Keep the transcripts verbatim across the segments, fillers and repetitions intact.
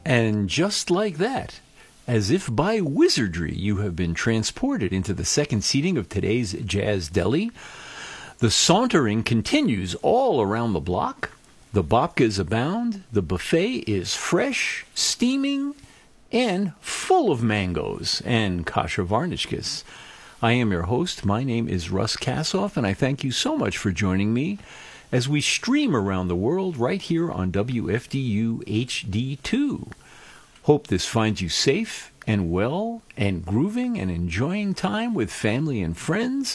And just like that, as if by wizardry, you have been transported into the second seating of today's Jazz Deli. The sauntering continues all around the block. The babkas abound. The buffet is fresh, steaming, and full of mangoes and kasha varnishkas. I am your host. My name is Russ Kassoff, and I thank you so much for joining me as we stream around the world right here on W F D U H D two. Hope this finds you safe and well and grooving and enjoying time with family and friends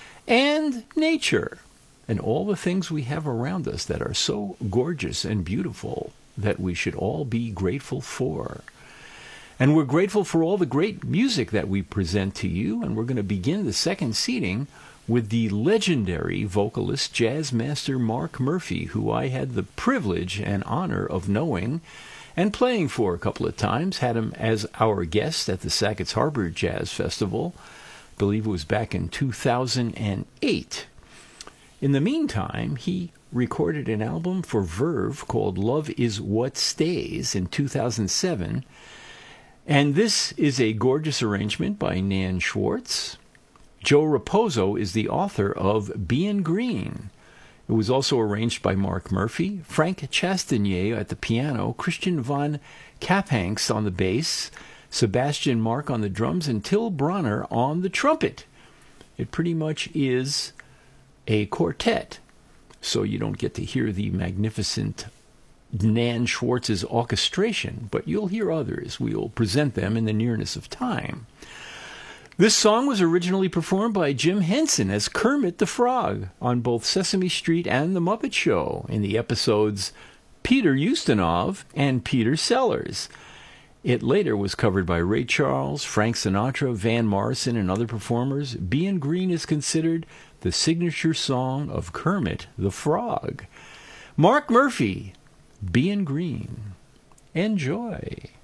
and nature and all the things we have around us that are so gorgeous and beautiful that we should all be grateful for. And we're grateful for all the great music that we present to you, and we're going to begin the second seating with the legendary vocalist, jazz master Mark Murphy, who I had the privilege and honor of knowing and playing for a couple of times. Had him as our guest at the Sackett's Harbor Jazz Festival. I believe it was back in two thousand eight. In the meantime, he recorded an album for Verve called Love Is What Stays in two thousand seven. And this is a gorgeous arrangement by Nan Schwartz. Joe Raposo is the author of Bein' Green. It was also arranged by Mark Murphy, Frank Chastanier at the piano, Christian von Kaphangst on the bass, Sebastian Mark on the drums, and Till Bronner on the trumpet. It pretty much is a quartet, so you don't get to hear the magnificent Nan Schwartz's orchestration, but you'll hear others. We'll present them in the nearness of time. This song was originally performed by Jim Henson as Kermit the Frog on both Sesame Street and The Muppet Show in the episodes Peter Ustinov and Peter Sellers. It later was covered by Ray Charles, Frank Sinatra, Van Morrison, and other performers. Bein' Green is considered the signature song of Kermit the Frog. Mark Murphy, Bein' Green. Enjoy.